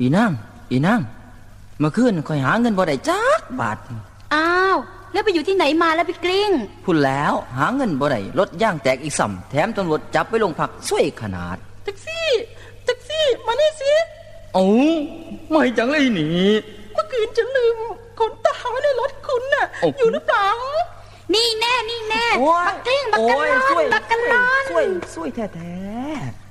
อีนางเมื่อคืนข่อยหาเงินบ่ได้จักบาทอ้าวแล้วไปอยู่ที่ไหนมาแล้วพี่กลิ้งพุ่นแล้วหาเงินบ่ได้รถย่างแตกอีกซ้ำแถมตำรวจจับไปโรงพักซวยขนาดแท็กซี่มานี่สิเอ้าไม่จังเลยนี่เมื่อคืนฉันลืมขนตาไว้ในรถคุณน่ะอยู่หรือเปล่านี่แน่บักกลิ้งบักกะลอนช่วยแท้